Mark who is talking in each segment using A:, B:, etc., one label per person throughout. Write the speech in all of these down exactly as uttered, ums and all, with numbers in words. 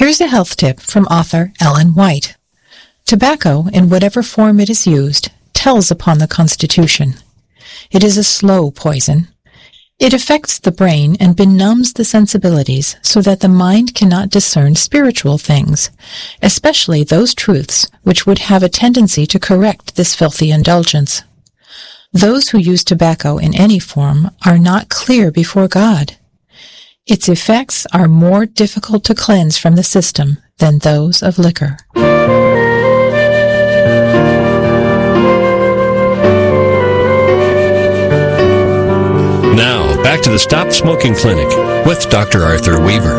A: Here's a health tip from author Ellen White. Tobacco, in whatever form it is used, tells upon the constitution. It is a slow poison. It affects the brain and benumbs the sensibilities so that the mind cannot discern spiritual things, especially those truths which would have a tendency to correct this filthy indulgence. Those who use tobacco in any form are not clear before God. Its effects are more difficult to cleanse from the system than those of liquor.
B: Now, back to the Stop Smoking Clinic with Doctor Arthur Weaver.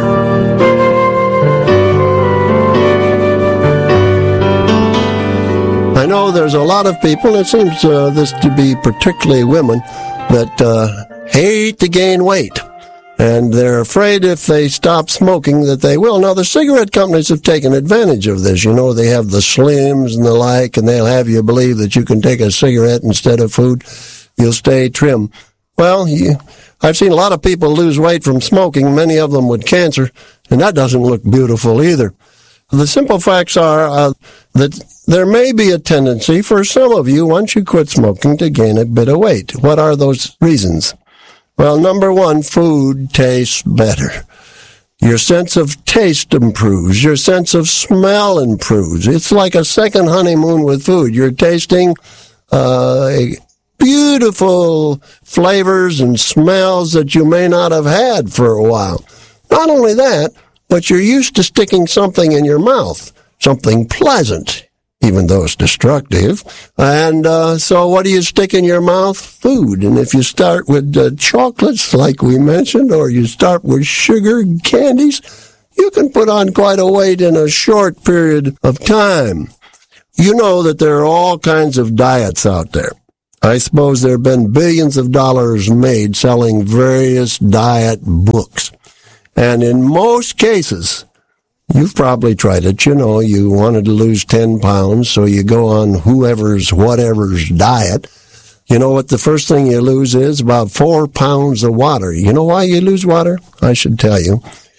C: I know there's a lot of people, it seems uh, this to be particularly women, that uh, hate to gain weight. And they're afraid if they stop smoking that they will. Now, the cigarette companies have taken advantage of this. You know, they have the Slims and the like, and they'll have you believe that you can take a cigarette instead of food. You'll stay trim. Well, you, I've seen a lot of people lose weight from smoking, many of them with cancer, and that doesn't look beautiful either. The simple facts are uh, that there may be a tendency for some of you, once you quit smoking, to gain a bit of weight. What are those reasons? Well, number one, food tastes better. Your sense of taste improves. Your sense of smell improves. It's like a second honeymoon with food. You're tasting uh, beautiful flavors and smells that you may not have had for a while. Not only that, but you're used to sticking something in your mouth, something pleasant, even though it's destructive. And uh, so what do you stick in your mouth? Food. And if you start with uh, chocolates, like we mentioned, or you start with sugar candies, you can put on quite a weight in a short period of time. You know that there are all kinds of diets out there. I suppose there have been billions of dollars made selling various diet books. And in most cases, you've probably tried it. You know, you wanted to lose ten pounds, so you go on whoever's, whatever's diet. You know what the first thing you lose is? About four pounds of water. You know why you lose water? I should tell you.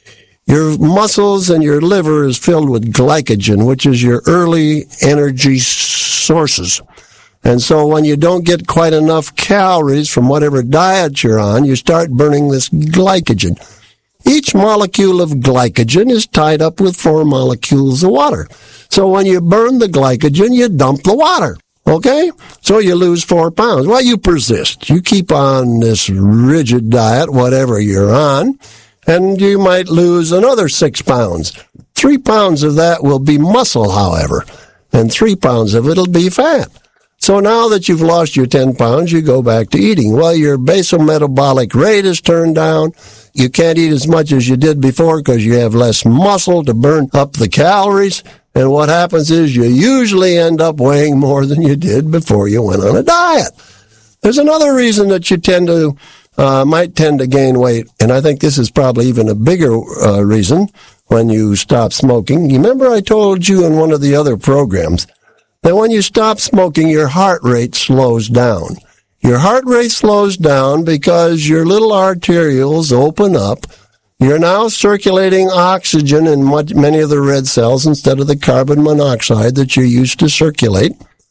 C: Your muscles and your liver is filled with glycogen, which is your early energy sources. And so when you don't get quite enough calories from whatever diet you're on, you start burning this glycogen. Each molecule of glycogen is tied up with four molecules of water. So when you burn the glycogen, you dump the water. Okay? So you lose four pounds. Well, you persist. You keep on this rigid diet, whatever you're on, and you might lose another six pounds. Three pounds of that will be muscle, however, and three pounds of it will be fat. So now that you've lost your ten pounds, you go back to eating. Well, your basal metabolic rate is turned down. You can't eat as much as you did before because you have less muscle to burn up the calories. And what happens is you usually end up weighing more than you did before you went on a diet. There's another reason that you tend to, uh, might tend to gain weight. And I think this is probably even a bigger uh, reason when you stop smoking. You remember I told you in one of the other programs that when you stop smoking, your heart rate slows down. Your heart rate slows down because your little arterioles open up. You're now circulating oxygen in much, many of the red cells instead of the carbon monoxide that you used to circulate.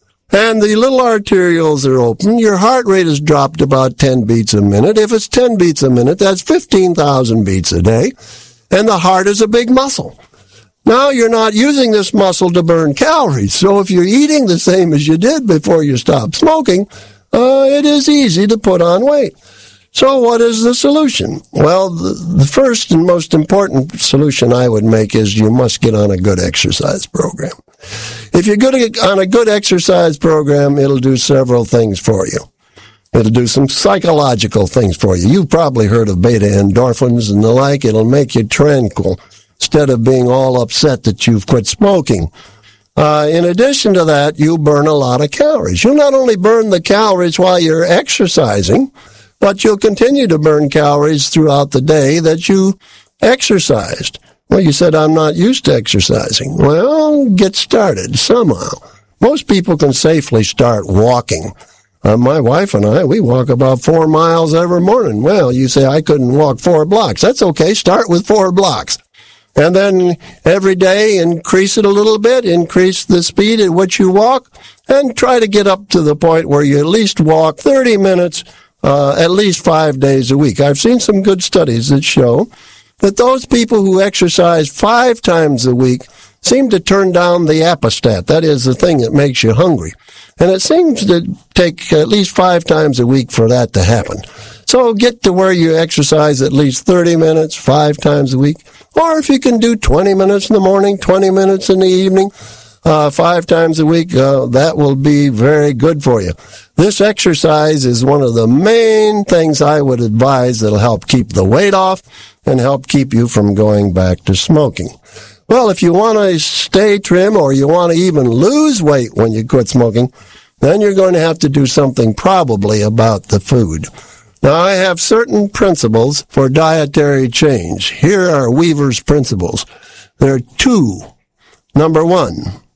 C: And the little arterioles are open. Your heart rate has dropped about ten beats a minute. If it's ten beats a minute, that's fifteen thousand beats a day. And the heart is a big muscle. Now you're not using this muscle to burn calories. So if you're eating the same as you did before you stopped smoking, uh, it is easy to put on weight. So what is the solution? Well, the, the first and most important solution I would make is you must get on a good exercise program. If you're good on a good exercise program, it'll do several things for you. It'll do some psychological things for you. You've probably heard of beta endorphins and the like. It'll make you tranquil instead of being all upset that you've quit smoking. Uh, in addition to that, you burn a lot of calories. You'll not only burn the calories while you're exercising, but you'll continue to burn calories throughout the day that you exercised. Well, you said, I'm not used to exercising. Well, get started somehow. Most people can safely start walking. Uh, my wife and I, we walk about four miles every morning. Well, you say, I couldn't walk four blocks. That's okay. Start with four blocks. And then every day increase it a little bit, increase the speed at which you walk, and try to get up to the point where you at least walk thirty minutes uh, at least five days a week. I've seen some good studies that show that those people who exercise five times a week seem to turn down the apostat. That is the thing that makes you hungry. And it seems to take at least five times a week for that to happen. So get to where you exercise at least thirty minutes, five times a week. Or if you can do twenty minutes in the morning, twenty minutes in the evening, uh, five times a week, uh, that will be very good for you. This exercise is one of the main things I would advise that'll help keep the weight off and help keep you from going back to smoking. Well, if you want to stay trim or you want to even lose weight when you quit smoking, then you're going to have to do something probably about the food. Now, I have certain principles for dietary change. Here are Weaver's principles. There are two. Number one,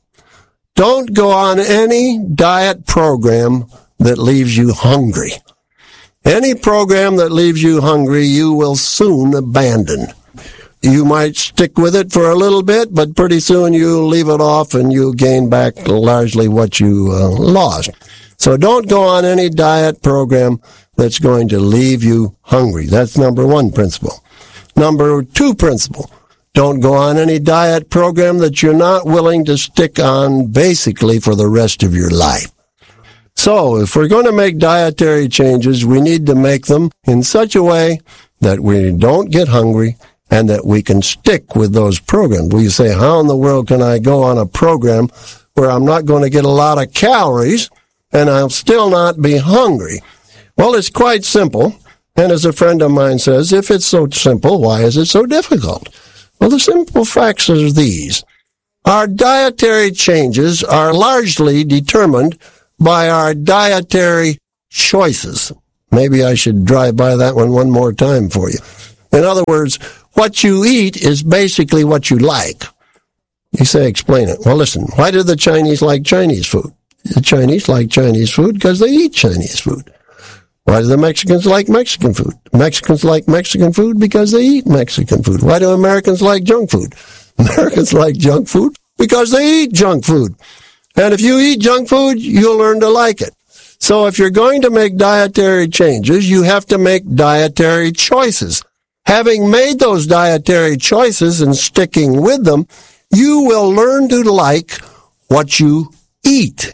C: don't go on any diet program that leaves you hungry. Any program that leaves you hungry, you will soon abandon. You might stick with it for a little bit, but pretty soon you'll leave it off and you'll gain back largely what you uh, lost. So don't go on any diet program that's going to leave you hungry. That's number one principle. Number two principle, don't go on any diet program that you're not willing to stick on basically for the rest of your life. So if we're going to make dietary changes, we need to make them in such a way that we don't get hungry and that we can stick with those programs. We say, how in the world can I go on a program where I'm not going to get a lot of calories and I'll still not be hungry? Well, it's quite simple. And as a friend of mine says, if it's so simple, why is it so difficult? Well, the simple facts are these. Our dietary changes are largely determined by our dietary choices. Maybe I should drive by that one one more time for you. In other words, what you eat is basically what you like. You say, explain it. Well, listen, why do the Chinese like Chinese food? The Chinese like Chinese food because they eat Chinese food. Why do the Mexicans like Mexican food? Mexicans like Mexican food because they eat Mexican food. Why do Americans like junk food? Americans like junk food because they eat junk food. And if you eat junk food, you'll learn to like it. So if you're going to make dietary changes, you have to make dietary choices. Having made those dietary choices and sticking with them, you will learn to like what you eat.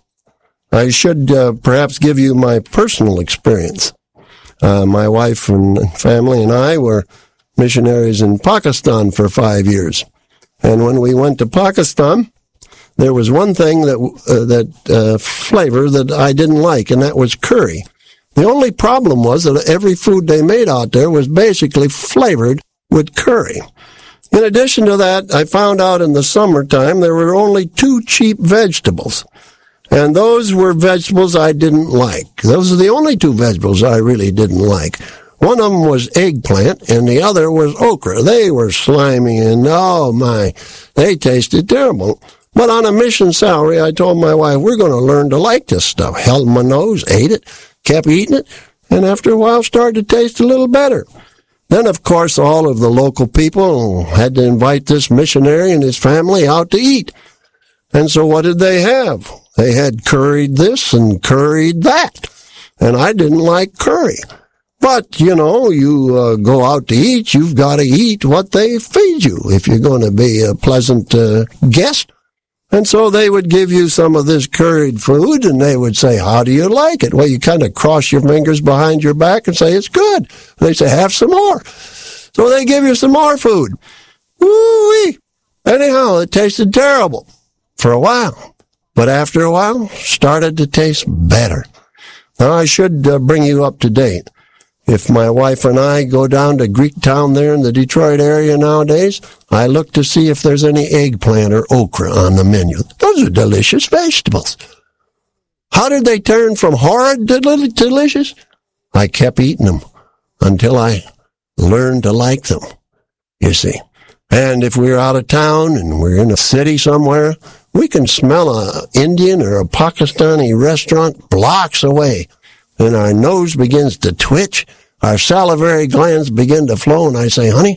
C: I should uh, perhaps give you my personal experience. Uh, my wife and family and I were missionaries in Pakistan for five years. And when we went to Pakistan, there was one thing that uh, that uh, flavor that I didn't like, and that was curry. The only problem was that every food they made out there was basically flavored with curry. In addition to that, I found out in the summertime there were only two cheap vegetables. And those were vegetables I didn't like. Those are the only two vegetables I really didn't like. One of them was eggplant, and the other was okra. They were slimy, and oh my, they tasted terrible. But on a mission salary, I told my wife, we're going to learn to like this stuff. Held my nose, ate it, kept eating it, and after a while started to taste a little better. Then, of course, all of the local people had to invite this missionary and his family out to eat. And so what did they have? They had curried this and curried that. And I didn't like curry. But, you know, you uh, go out to eat, you've got to eat what they feed you if you're going to be a pleasant uh, guest. And so they would give you some of this curried food, and they would say, how do you like it? Well, you kind of cross your fingers behind your back and say, it's good. And they say, have some more. So they give you some more food. Woo-wee. Anyhow, it tasted terrible for a while. But after a while, started to taste better. Now, I should uh, bring you up to date. If my wife and I go down to Greektown there in the Detroit area nowadays, I look to see if there's any eggplant or okra on the menu. Those are delicious vegetables. How did they turn from horrid to delicious? I kept eating them until I learned to like them, you see. And if we're out of town and we're in a city somewhere, we can smell an Indian or a Pakistani restaurant blocks away. And our nose begins to twitch, our salivary glands begin to flow, and I say, honey,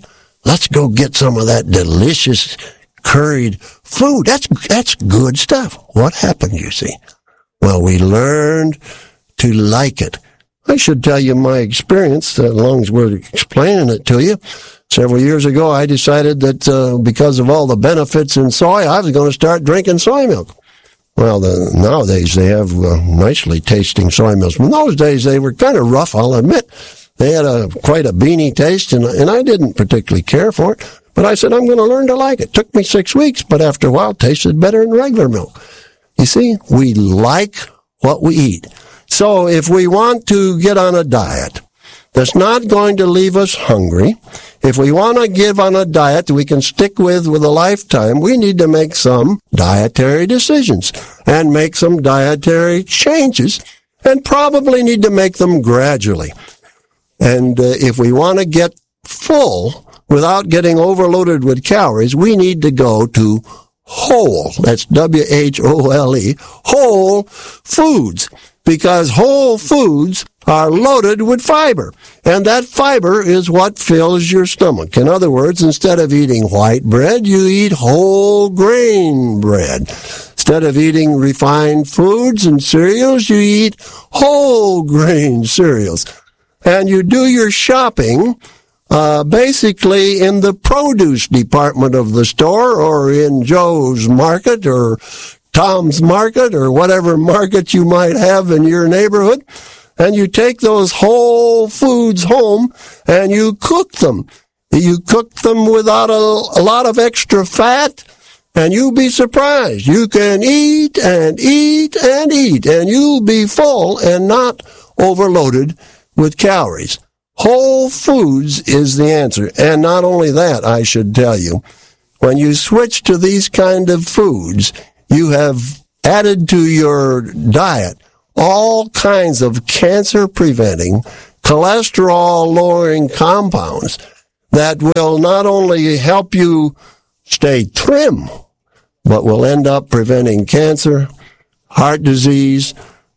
C: let's go get some of that delicious curried food. That's, that's good stuff. What happened, you see? Well, we learned to like it. I should tell you my experience, as long as we're explaining it to you. Several years ago, I decided that uh, because of all the benefits in soy, I was going to start drinking soy milk. Well, the, nowadays they have uh, nicely tasting soy milks. In those days, they were kind of rough, I'll admit. They had a quite a beany taste, and, and I didn't particularly care for it. But I said, I'm going to learn to like it. Took me six weeks, but after a while, it tasted better than regular milk. You see, we like what we eat. So if we want to get on a diet that's not going to leave us hungry, if we want to give on a diet that we can stick with with a lifetime, we need to make some dietary decisions and make some dietary changes, and probably need to make them gradually. And uh, if we want to get full without getting overloaded with calories, we need to go to whole. That's W H O L E, whole foods. Because whole foods are loaded with fiber, and that fiber is what fills your stomach. In other words, instead of eating white bread, you eat whole grain bread. Instead of eating refined foods and cereals, you eat whole grain cereals. And you do your shopping uh basically in the produce department of the store, or in Joe's Market, or Tom's Market, or whatever market you might have in your neighborhood, and you take those whole foods home and you cook them. You cook them without a, a lot of extra fat, and you'll be surprised. You can eat and eat and eat, and you'll be full and not overloaded with calories. Whole foods is the answer. And not only that, I should tell you, when you switch to these kind of foods, you have added to your diet all kinds of cancer-preventing, cholesterol-lowering compounds that will not only help you stay trim, but will end up preventing cancer, heart disease,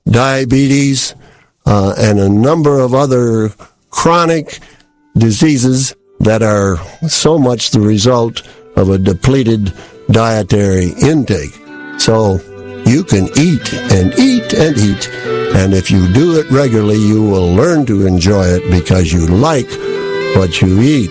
C: diabetes, uh, and a number of other chronic diseases that are so much the result of a depleted dietary intake. So you can eat and eat and eat, and if you do it regularly, you will learn to enjoy it because you like what you eat.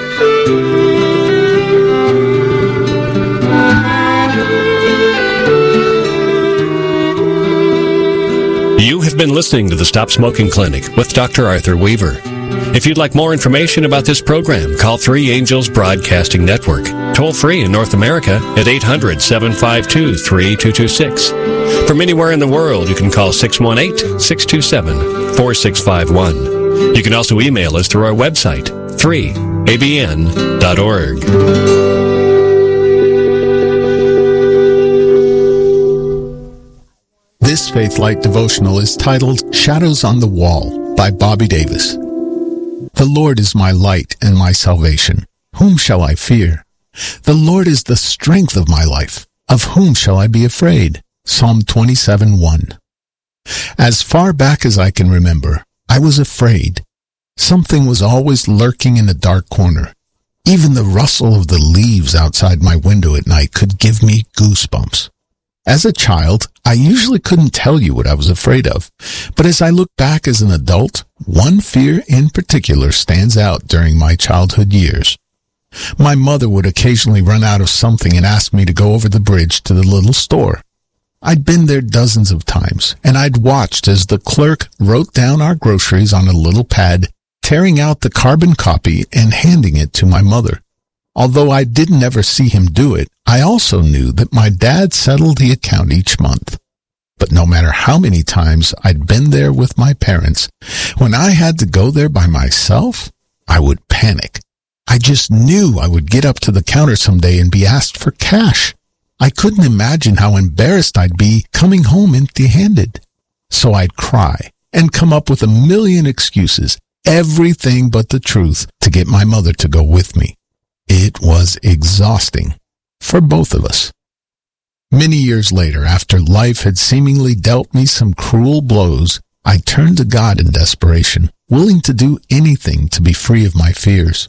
B: You have been listening to the Stop Smoking Clinic with Doctor Arthur Weaver. If you'd like more information about this program, call Three Angels Broadcasting Network, toll free in North America at eight hundred, seven five two, three two two six. From anywhere in the world, you can call six one eight, six two seven, four six five one. You can also email us through our website, three A B N dot org.
D: This Faith Light devotional is titled Shadows on the Wall by Bobby Davis. The Lord is my light and my salvation. Whom shall I fear? The Lord is the strength of my life. Of whom shall I be afraid? Psalm twenty-seven one. As far back as I can remember, I was afraid. Something was always lurking in a dark corner. Even the rustle of the leaves outside my window at night could give me goosebumps. As a child, I usually couldn't tell you what I was afraid of, but as I look back as an adult, one fear in particular stands out during my childhood years. My mother would occasionally run out of something and ask me to go over the bridge to the little store. I'd been there dozens of times, and I'd watched as the clerk wrote down our groceries on a little pad, tearing out the carbon copy and handing it to my mother. Although I didn't ever see him do it, I also knew that my dad settled the account each month. But no matter how many times I'd been there with my parents, when I had to go there by myself, I would panic. I just knew I would get up to the counter someday and be asked for cash. I couldn't imagine how embarrassed I'd be coming home empty-handed. So I'd cry and come up with a million excuses, everything but the truth, to get my mother to go with me. It was exhausting for both of us. Many years later, after life had seemingly dealt me some cruel blows, I turned to God in desperation, willing to do anything to be free of my fears.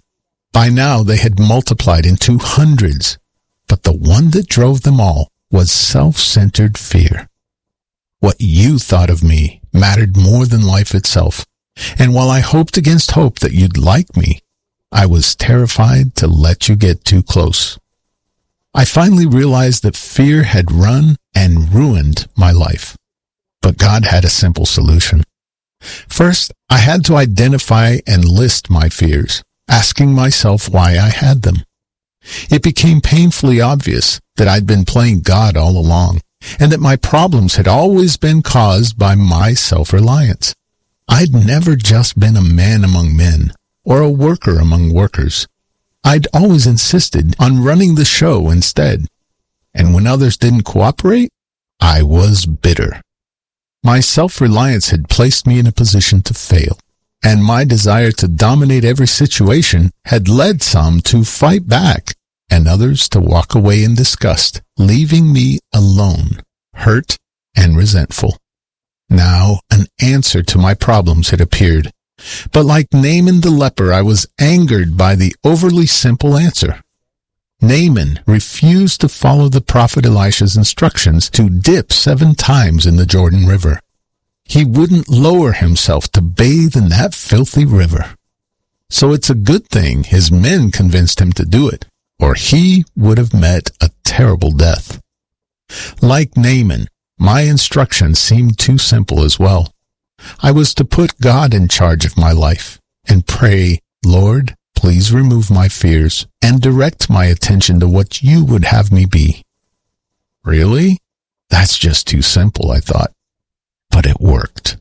D: By now they had multiplied into hundreds, but the one that drove them all was self-centered fear. What you thought of me mattered more than life itself, and while I hoped against hope that you'd like me, I was terrified to let you get too close. I finally realized that fear had run and ruined my life, but God had a simple solution. First, I had to identify and list my fears, asking myself why I had them. It became painfully obvious that I'd been playing God all along, and that my problems had always been caused by my self-reliance. I'd never just been a man among men, or a worker among workers. I'd always insisted on running the show instead, and when others didn't cooperate, I was bitter. My self-reliance had placed me in a position to fail, and my desire to dominate every situation had led some to fight back and others to walk away in disgust, leaving me alone, hurt and resentful. Now an answer to my problems had appeared, but like Naaman the leper, I was angered by the overly simple answer. Naaman refused to follow the prophet Elisha's instructions to dip seven times in the Jordan River. He wouldn't lower himself to bathe in that filthy river. So it's a good thing his men convinced him to do it, or he would have met a terrible death. Like Naaman, my instructions seemed too simple as well. I was to put God in charge of my life and pray, Lord, please remove my fears and direct my attention to what you would have me be. Really? That's just too simple, I thought. But it worked.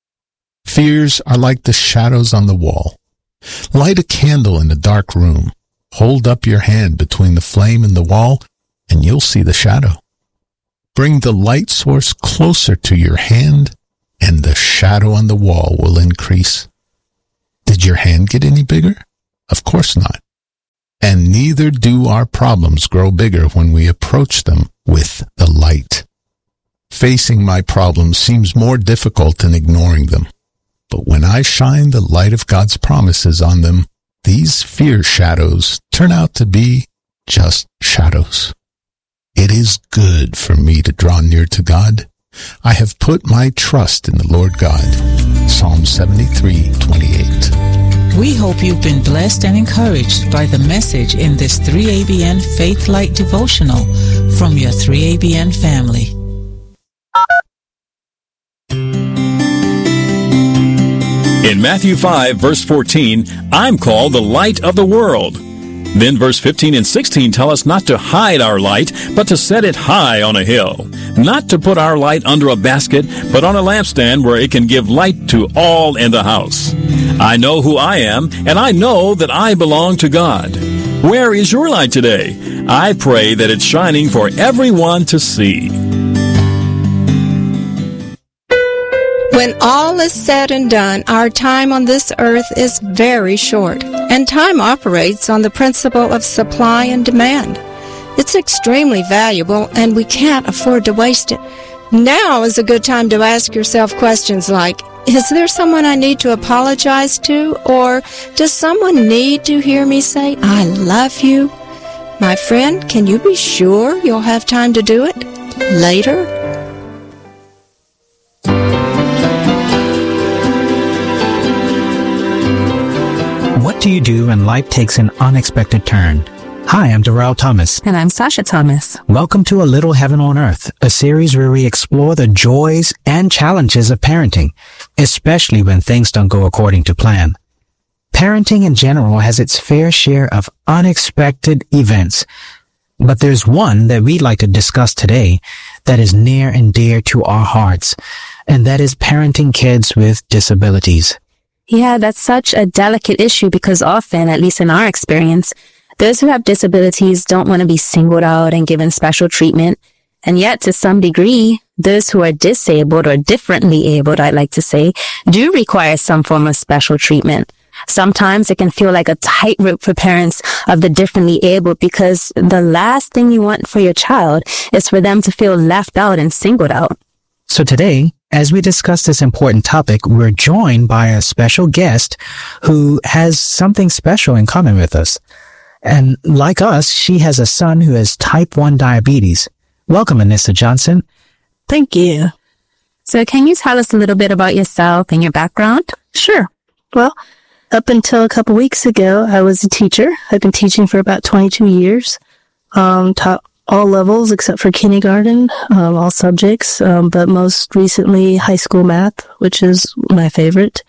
D: Fears are like the shadows on the wall. Light a candle in a dark room. Hold up your hand between the flame and the wall, and you'll see the shadow. Bring the light source closer to your hand, and the shadow on the wall will increase. Did your hand get any bigger? Of course not. And neither do our problems grow bigger when we approach them with the light. Facing my problems seems more difficult than ignoring them. But when I shine the light of God's promises on them, these fear shadows turn out to be just shadows. It is good for me to draw near to God. I have put my trust in the Lord God. Psalm seventy-three twenty-eight.
E: We hope you've been blessed and encouraged by the message in this three A B N Faith Light devotional from your three A B N family.
F: In Matthew five, verse fourteen, I'm called the light of the world. Then verse fifteen and sixteen tell us not to hide our light, but to set it high on a hill. Not to put our light under a basket, but on a lampstand where it can give light to all in the house. I know who I am, and I know that I belong to God. Where is your light today? I pray that it's shining for everyone to see.
G: When all is said and done, our time on this earth is very short, and time operates on the principle of supply and demand. It's extremely valuable, and we can't afford to waste it. Now is a good time to ask yourself questions like, is there someone I need to apologize to? Or does someone need to hear me say, I love you? My friend, can you be sure you'll have time to do it later?
H: What do you do when life takes an unexpected turn? Hi, I'm Darrell Thomas.
I: And I'm Sasha Thomas.
H: Welcome to A Little Heaven on Earth, a series where we explore the joys and challenges of parenting, especially when things don't go according to plan. Parenting in general has its fair share of unexpected events, but there's one that we'd like to discuss today that is near and dear to our hearts, and that is parenting kids with disabilities.
I: Yeah, that's such a delicate issue because often, at least in our experience, those who have disabilities don't want to be singled out and given special treatment. And yet, to some degree, those who are disabled or differently abled, I'd like to say, do require some form of special treatment. Sometimes it can feel like a tightrope for parents of the differently abled because the last thing you want for your child is for them to feel left out and singled out.
H: So today, as we discuss this important topic, we're joined by a special guest who has something special in common with us. And like us, she has a son who has type one diabetes. Welcome, Anissa Johnson.
J: Thank you.
I: So can you tell us a little bit about yourself and your background?
J: Sure. Well, up until a couple weeks ago, I was a teacher. I've been teaching for about twenty-two years. Um, taught all levels except for kindergarten, um, all subjects, um, but most recently high school math, which is my favorite.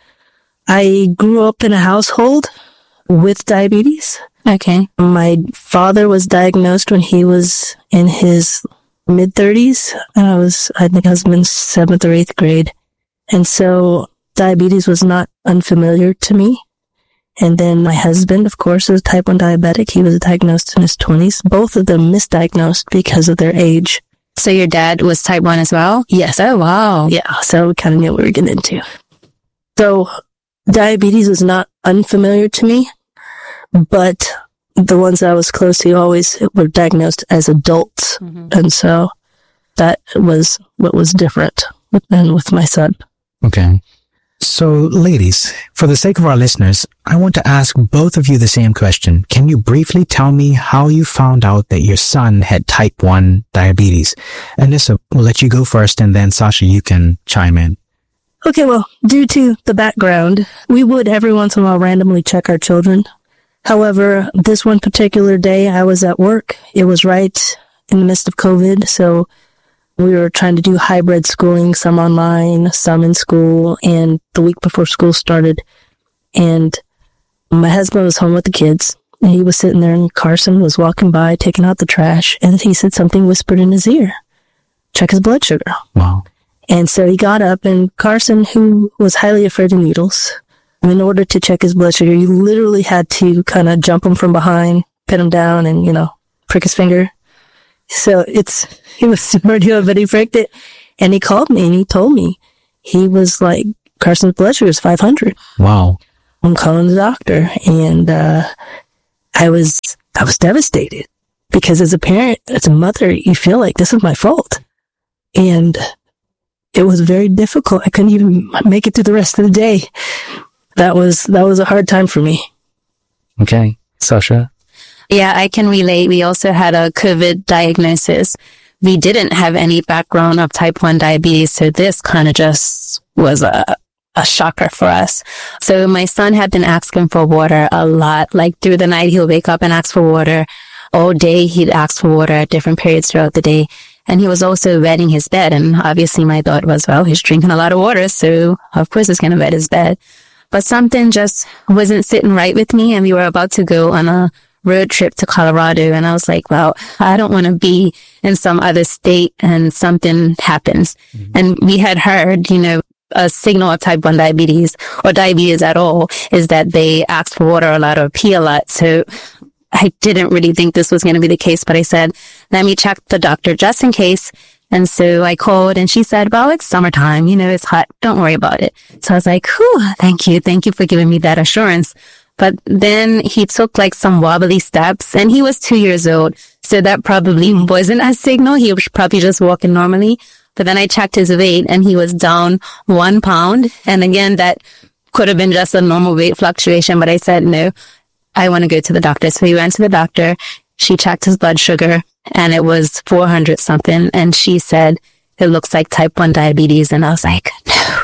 J: I grew up in a household with diabetes.
I: Okay.
J: My father was diagnosed when he was in his mid-thirties, and I was, I think I was in seventh or eighth grade. And so diabetes was not unfamiliar to me. And then my husband, of course, is type one diabetic. He was diagnosed in his twenties. Both of them misdiagnosed because of their age.
I: So your dad was type one as well?
J: Yes.
I: Oh, wow.
J: Yeah. So we kind of knew what we were getting into. So diabetes was not unfamiliar to me, but the ones I was close to always were diagnosed as adults. Mm-hmm. And so that was what was different than with my son.
H: Okay. So, ladies, for the sake of our listeners, I want to ask both of you the same question. Can you briefly tell me how you found out that your son had type one diabetes? Anissa, we'll let you go first, and then Sasha, you can chime in.
J: Okay, well, due to the background, we would every once in a while randomly check our children. However, this one particular day, I was at work. It was right in the midst of COVID, so we were trying to do hybrid schooling, some online, some in school, and the week before school started, and my husband was home with the kids, and he was sitting there, and Carson was walking by, taking out the trash, and he said something whispered in his ear. Check his blood sugar.
H: Wow.
J: And so he got up, and Carson, who was highly afraid of needles, in order to check his blood sugar, you literally had to kind of jump him from behind, pin him down, and, you know, prick his finger. So it's, he was super new, but he pricked it. And he called me and he told me he was like, Carson's blood sugar is five hundred.
H: Wow.
J: I'm calling the doctor. And, uh, I was, I was devastated because as a parent, as a mother, you feel like this is my fault. And it was very difficult. I couldn't even make it through the rest of the day. That was, that was a hard time for me.
H: Okay. Sasha?
I: Yeah, I can relate. We also had a COVID diagnosis. We didn't have any background of type one diabetes, so this kind of just was a, a shocker for us. So my son had been asking for water a lot. Like through the night, he'll wake up and ask for water. All day, he'd ask for water at different periods throughout the day. And he was also wetting his bed. And obviously my thought was, well, he's drinking a lot of water, so of course he's going to wet his bed. But something just wasn't sitting right with me, and we were about to go on a road trip to Colorado, and I was like, well, I don't want to be in some other state and something happens. Mm-hmm. And we had heard, you know, a signal of type one diabetes or diabetes at all is that they ask for water a lot or pee a lot. So I didn't really think this was going to be the case, but I said, let me check the doctor just in case. And so I called and she said, well, it's summertime, you know, it's hot. Don't worry about it. So I was like, whew, thank you. Thank you for giving me that assurance. But then he took like some wobbly steps and he was two years old. So that probably wasn't a signal. He was probably just walking normally. But then I checked his weight and he was down one pound. And again, that could have been just a normal weight fluctuation. But I said, no, I want to go to the doctor. So we went to the doctor. She checked his blood sugar and it was four hundred something. And she said, it looks like type one diabetes. And I was like, no.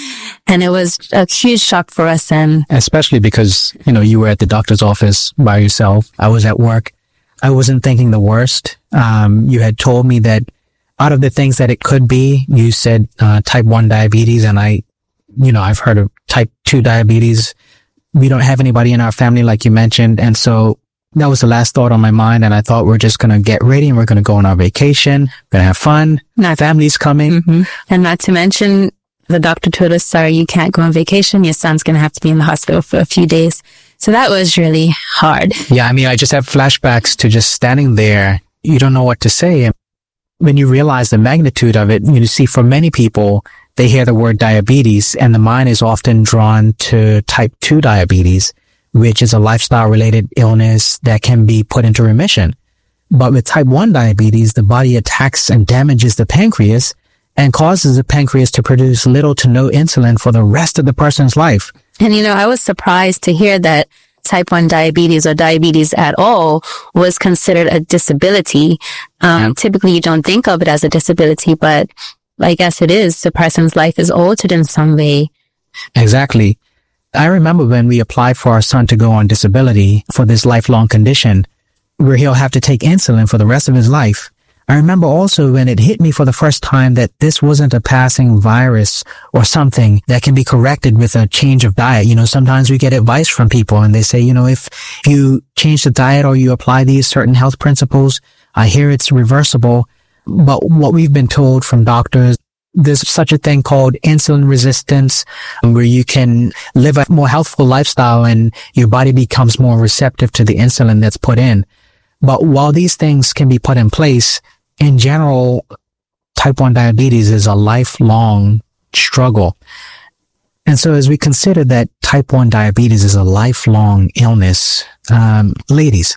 I: And it was a huge shock for us. And
H: especially because, you know, you were at the doctor's office by yourself. I was at work. I wasn't thinking the worst. Um, you had told me that out of the things that it could be, you said uh, type one diabetes. And I, you know, I've heard of type two diabetes. We don't have anybody in our family, like you mentioned. And so that was the last thought on my mind. And I thought we're just going to get ready and we're going to go on our vacation. We're going to have fun.
I: Not,
H: Family's coming.
I: Mm-hmm. And not to mention, the doctor told us, sorry, you can't go on vacation. Your son's going to have to be in the hospital for a few days. So that was really hard.
H: Yeah, I mean, I just have flashbacks to just standing there. You don't know what to say. When you realize the magnitude of it, you see for many people, they hear the word diabetes and the mind is often drawn to type two diabetes, which is a lifestyle-related illness that can be put into remission. But with type one diabetes, the body attacks and damages the pancreas, and causes the pancreas to produce little to no insulin for the rest of the person's life.
I: And, you know, I was surprised to hear that type one diabetes or diabetes at all was considered a disability. Um, yeah. Typically, you don't think of it as a disability, but I guess it is. The person's life is altered in some way.
H: Exactly. I remember when we applied for our son to go on disability for this lifelong condition where he'll have to take insulin for the rest of his life. I remember also when it hit me for the first time that this wasn't a passing virus or something that can be corrected with a change of diet. You know, sometimes we get advice from people and they say, you know, if you change the diet or you apply these certain health principles, I hear it's reversible. But what we've been told from doctors, there's such a thing called insulin resistance, where you can live a more healthful lifestyle and your body becomes more receptive to the insulin that's put in. But while these things can be put in place, in general, type one diabetes is a lifelong struggle. And so as we consider that type one diabetes is a lifelong illness, um, ladies,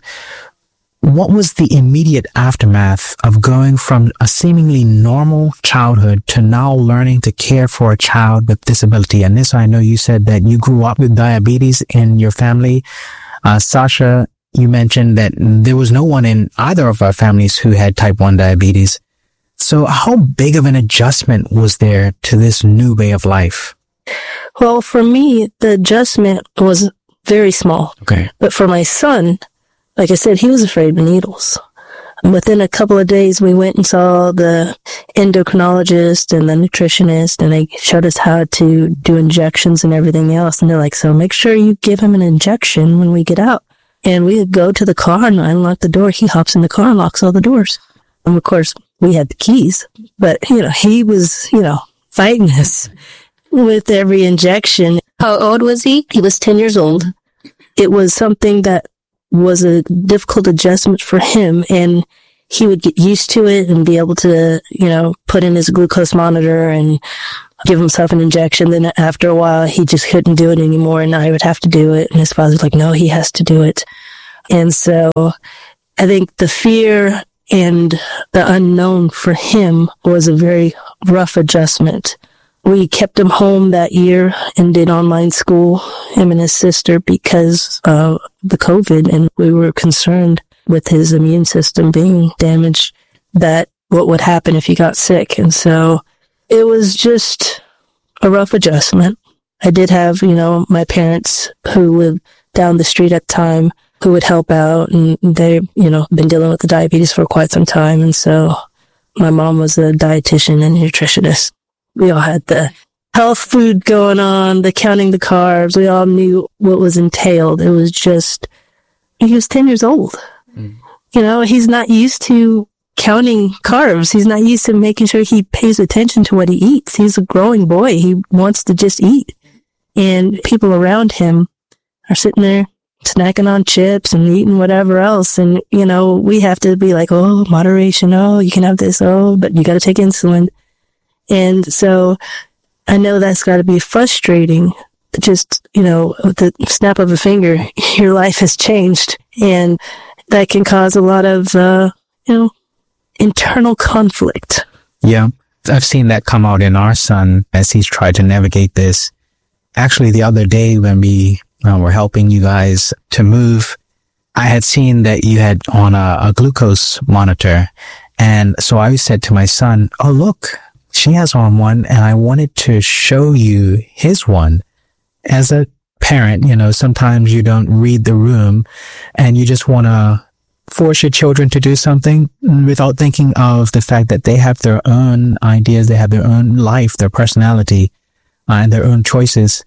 H: what was the immediate aftermath of going from a seemingly normal childhood to now learning to care for a child with disability? And this, I know you said that you grew up with diabetes in your family. Uh, Sasha, you mentioned that there was no one in either of our families who had type one diabetes. So how big of an adjustment was there to this new way of life?
J: Well, for me, the adjustment was very small.
H: Okay.
J: But for my son, like I said, he was afraid of needles. Within a couple of days, we went and saw the endocrinologist and the nutritionist, and they showed us how to do injections and everything else. And they're like, so make sure you give him an injection when we get out. And we would go to the car and I unlock the door. He hops in the car and locks all the doors. And of course, we had the keys, but you know, he was, you know, fighting us with every injection.
I: How old was he?
J: He was ten years old. It was something that was a difficult adjustment for him, and he would get used to it and be able to, you know, put in his glucose monitor and give himself an injection. Then after a while, he just couldn't do it anymore, and I would have to do it. And his father's like, no, he has to do it. And so I think the fear and the unknown for him was a very rough adjustment. We kept him home that year and did online school, him and his sister, because of the COVID, and we were concerned with his immune system being damaged, that what would happen if he got sick. And so it was just a rough adjustment. I did have, you know, my parents who lived down the street at the time who would help out, and they, you know, been dealing with the diabetes for quite some time. And so my mom was a dietitian and nutritionist. We all had the health food going on, the counting the carbs. We all knew what was entailed. It was just, he was ten years old. Mm. You know, he's not used to counting carbs. He's not used to making sure he pays attention to what he eats. He's a growing boy. He wants to just eat. And people around him are sitting there snacking on chips and eating whatever else. And, you know, we have to be like, oh, moderation. Oh, you can have this. Oh, but you got to take insulin. And so I know that's got to be frustrating. Just, you know, with the snap of a finger, your life has changed. And that can cause a lot of, uh, you know, internal conflict.
H: Yeah. I've seen that come out in our son as he's tried to navigate this. Actually, the other day when we uh, were helping you guys to move, I had seen that you had on a, a glucose monitor. And so I said to my son, oh, look, she has on one, and I wanted to show you his one. As a parent, you know, sometimes you don't read the room and you just want to force your children to do something without thinking of the fact that they have their own ideas, they have their own life, their personality, uh, and their own choices.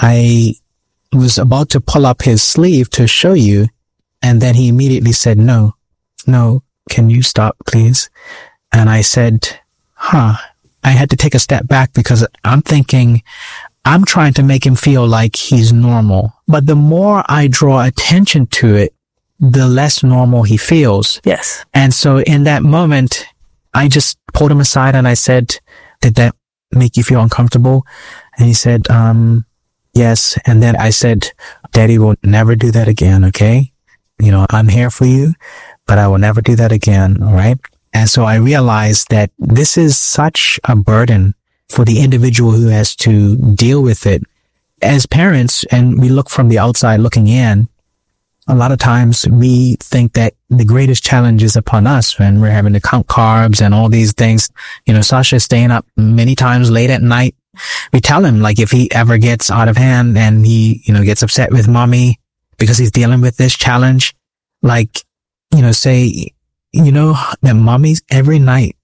H: I was about to pull up his sleeve to show you, and then he immediately said, no, no, can you stop, please? And I said, huh. I had to take a step back because I'm thinking, I'm trying to make him feel like he's normal. But the more I draw attention to it, the less normal he feels.
J: Yes.
H: And so in that moment, I just pulled him aside and I said, did that make you feel uncomfortable? And he said, um, yes. And then I said, Daddy will never do that again. Okay. You know, I'm here for you, but I will never do that again. All right. And so I realized that this is such a burden for the individual who has to deal with it. As parents, and we look from the outside looking in, a lot of times we think that the greatest challenge is upon us when we're having to count carbs and all these things. You know, Sasha's staying up many times late at night. We tell him, like, if he ever gets out of hand and he, you know, gets upset with mommy because he's dealing with this challenge, like, you know, say, you know, that mommy's every night,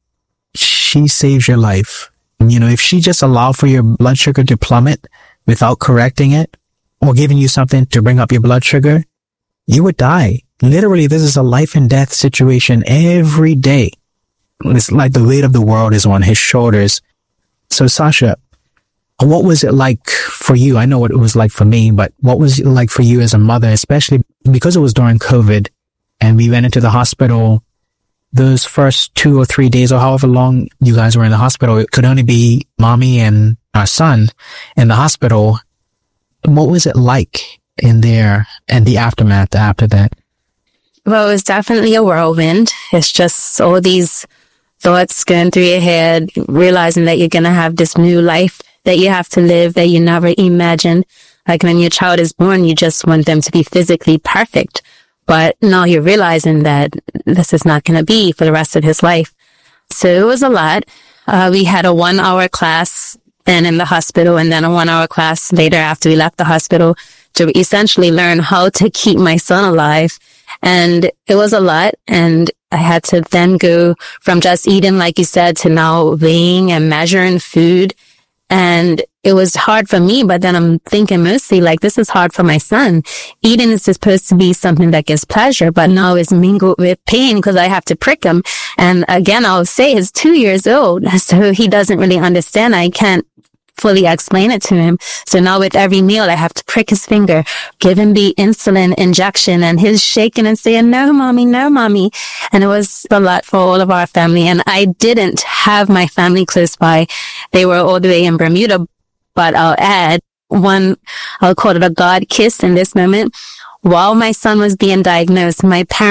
H: she saves your life. You know, if she just allowed for your blood sugar to plummet without correcting it or giving you something to bring up your blood sugar, you would die. Literally, this is a life and death situation every day. It's like the weight of the world is on his shoulders. So, Sasha, what was it like for you? I know what it was like for me, but what was it like for you as a mother, especially because it was during COVID and we went into the hospital those first two or three days or however long you guys were in the hospital? It could only be mommy and our son in the hospital. What was it like in there and the aftermath after that?
I: Well, it was definitely a whirlwind. It's just all these thoughts going through your head, realizing that you're going to have this new life that you have to live that you never imagined. Like when your child is born, you just want them to be physically perfect. But now you're realizing that this is not going to be for the rest of his life. So it was a lot. Uh, we had a one hour class then in the hospital and then a one hour class later after we left the hospital to essentially learn how to keep my son alive. And it was a lot. And I had to then go from just eating, like you said, to now weighing and measuring food. And it was hard for me, but then I'm thinking mostly like this is hard for my son. Eating is supposed to be something that gives pleasure, but now it's mingled with pain because I have to prick him. And again, I'll say he's two years old, so he doesn't really understand. I can't fully explain it to him. So now with every meal, I have to prick his finger, give him the insulin injection, and he's shaking and saying, no, mommy, no, mommy. And it was a lot for all of our family. And I didn't have my family close by. They were all the way in Bermuda, but I'll add one, I'll call it a God kiss in this moment. While my son was being diagnosed, my parents